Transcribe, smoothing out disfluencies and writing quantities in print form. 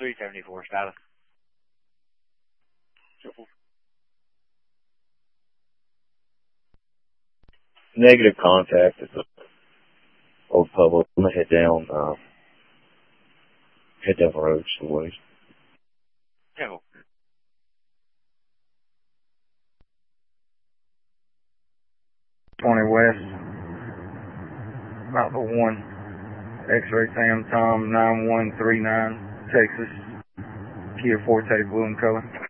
374, status. Negative contact at the Old Public. I'm going to head down the road some ways. Yeah. 20 West, about the 1, X-ray Sam Tom 9139, Texas, Kia Forte blue in color.